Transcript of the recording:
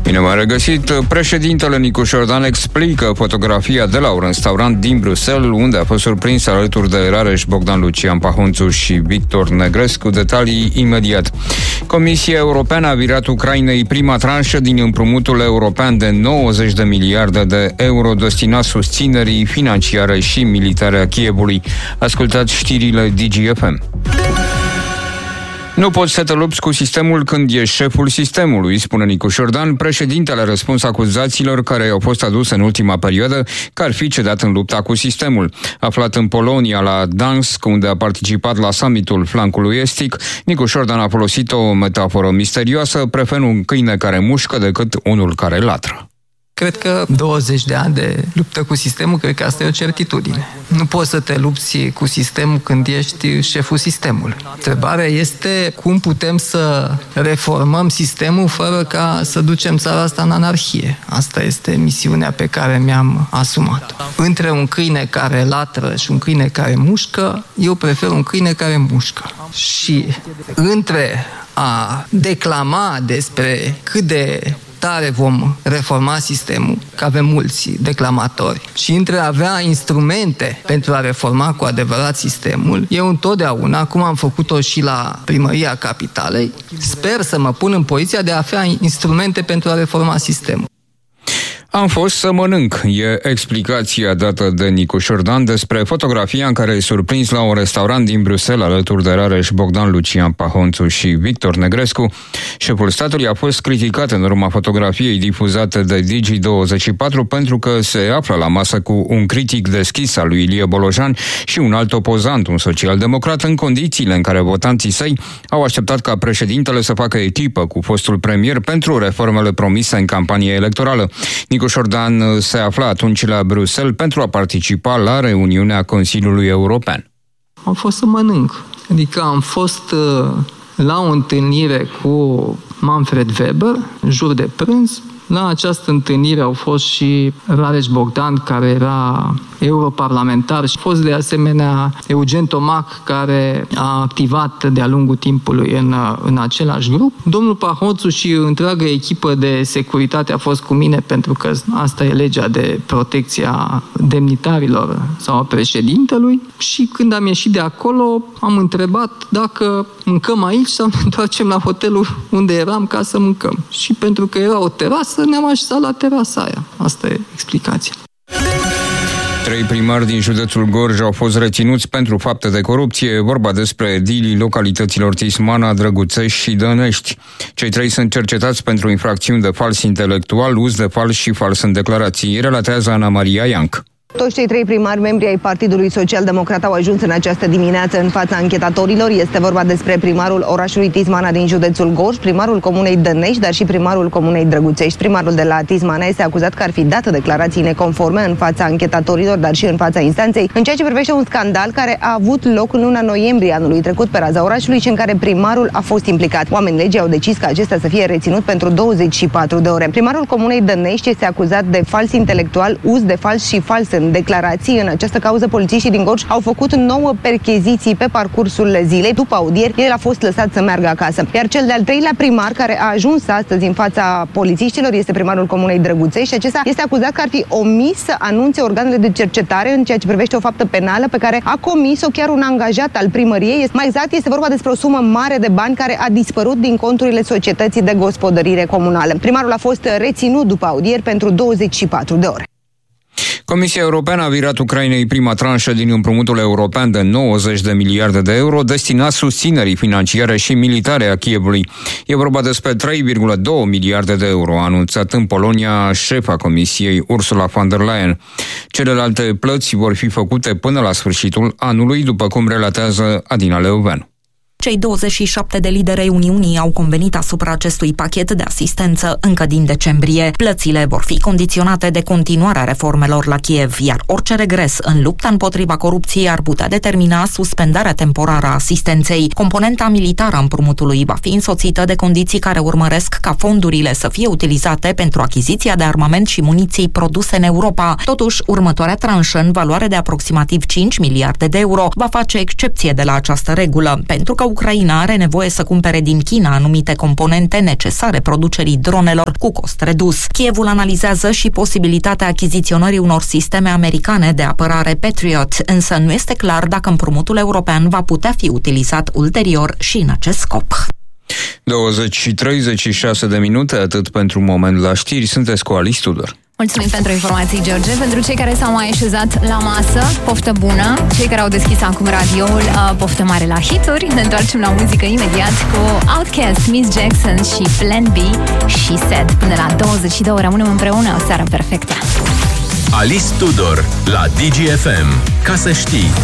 Bine m-am regăsit. Președintele Nicu Șordan explică fotografia de la un restaurant din Bruxelles, unde a fost surprins alături de Rareș Bogdan, Lucian Pahonțu și Victor Negrescu. Detalii imediat. Comisia Europeană a virat Ucrainei prima tranșă din împrumutul european de 90 de miliarde de euro destinat susținerii financiare și militare a Kievului. Ascultați știrile DGFM. Nu poți să te lupți cu sistemul când ești șeful sistemului, spune Nicu Șordan. Președintele a răspuns acuzațiilor care au fost aduse în ultima perioadă că ar fi cedat în lupta cu sistemul. Aflat în Polonia, la Gdansk, unde a participat la summitul flancului estic, Nicu Șordan a folosit o metaforă misterioasă, preferând un câine care mușcă decât unul care latră. Cred că 20 de ani de luptă cu sistemul, cred că asta e o certitudine. Nu poți să te lupți cu sistemul când ești șeful sistemului. Întrebarea este cum putem să reformăm sistemul fără ca să ducem țara asta în anarhie. Asta este misiunea pe care mi-am asumat-o. Între un câine care latră și un câine care mușcă, eu prefer un câine care mușcă. Și între a declama despre cât de tare vom reforma sistemul, că avem mulți declamatori, și între a avea instrumente pentru a reforma cu adevărat sistemul, eu întotdeauna, cum am făcut-o și la Primăria Capitalei, sper să mă pun în poziția de a avea instrumente pentru a reforma sistemul. Am fost să mănânc, e explicația dată de Nicu Șordan despre fotografia în care e surprins la un restaurant din Bruxelles alături de Rareș Bogdan, Lucian Pahonțu și Victor Negrescu. Șeful statului a fost criticat în urma fotografiei difuzate de Digi24 pentru că se află la masă cu un critic deschis al lui Ilie Bolojan și un alt opozant, un social-democrat, în condițiile în care votanții săi au așteptat ca președintele să facă echipă cu fostul premier pentru reformele promise în campanie electorală. Nicu Șordan se afla atunci la Bruxelles pentru a participa la reuniunea Consiliului European. Am fost să mănânc. Adică am fost la o întâlnire cu Manfred Weber, în jur de prânz. La această întâlnire au fost și Rareș Bogdan, care era europarlamentar, și a fost de asemenea Eugen Tomac, care a activat de-a lungul timpului în același grup. Domnul Pahonțu și întreaga echipă de securitate a fost cu mine, pentru că asta e legea de protecție a demnitarilor sau a președintelui. Și când am ieșit de acolo, am întrebat dacă mâncăm aici sau ne întoarcem la hotelul unde eram ca să mâncăm. Și pentru că era o terasă, ne-am așezat la terasa aia. Asta e explicația. 3 primari din județul Gorj au fost reținuți pentru fapte de corupție. E vorba despre edilii localităților Tismana, Drăguțești și Dănești. Cei 3 sunt cercetați pentru infracțiuni de fals intelectual, uz de fals și fals în declarații, relatează Ana Maria Ianc. Toți cei 3 primari membri ai Partidului Social-Democrat au ajuns în această dimineață în fața anchetatorilor. Este vorba despre primarul orașului Tismana din județul Gorj, primarul comunei Dănești, dar și primarul comunei Drăguțești. Primarul de la Tismana este acuzat că ar fi dat declarații neconforme în fața anchetatorilor, dar și în fața instanței, în ceea ce privește un scandal care a avut loc în luna noiembrie anului trecut pe raza orașului și în care primarul a fost implicat. Oamenii legii au decis ca acesta să fie reținut pentru 24 de ore. Primarul comunei Dănești este acuzat de fals intelectual, uz de fals și fals în declarații. În această cauză, polițiștii din Gorj au făcut 9 percheziții pe parcursul zilei. După audieri, el a fost lăsat să meargă acasă. Iar cel de-al 3-lea primar care a ajuns astăzi în fața polițiștilor este primarul comunei Drăguțești și acesta este acuzat că ar fi omis să anunțe organele de cercetare în ceea ce privește o faptă penală pe care a comis-o chiar un angajat al primăriei. Mai exact, este vorba despre o sumă mare de bani care a dispărut din conturile societății de gospodărire comunală. Primarul a fost reținut după audieri pentru 24 de ore. Comisia Europeană a virat Ucrainei prima tranșă din împrumutul european de 90 de miliarde de euro destinat susținerii financiare și militare a Kievului. E vorba despre 3,2 miliarde de euro, a anunțat în Polonia șefa Comisiei Ursula von der Leyen. Celelalte plăți vor fi făcute până la sfârșitul anului, după cum relatează Adina Leoveanu. Cei 27 de lideri ai Uniunii au convenit asupra acestui pachet de asistență încă din decembrie. Plățile vor fi condiționate de continuarea reformelor la Kiev, iar orice regres în lupta împotriva corupției ar putea determina suspendarea temporară a asistenței. Componenta militară a împrumutului va fi însoțită de condiții care urmăresc ca fondurile să fie utilizate pentru achiziția de armament și muniții produse în Europa. Totuși, următoarea tranșă, în valoare de aproximativ 5 miliarde de euro, va face excepție de la această regulă, pentru că Ucraina are nevoie să cumpere din China anumite componente necesare producerii dronelor cu cost redus. Kievul analizează și posibilitatea achiziționării unor sisteme americane de apărare Patriot, însă nu este clar dacă împrumutul european va putea fi utilizat ulterior și în acest scop. 20 și 36 de minute, atât pentru moment la știri. Sunteți cu Alice Tudor. Mulțumim pentru informații, George. Pentru cei care s-au mai așezat la masă, poftă bună. Cei care au deschis acum radioul, poftă mare la hituri. Ne întoarcem la muzică imediat cu Outkast, Miss Jackson și Plan B și Sad. Până la 22 rămânem împreună. O seară perfectă. Alice Tudor la DGFM. Ca să știi.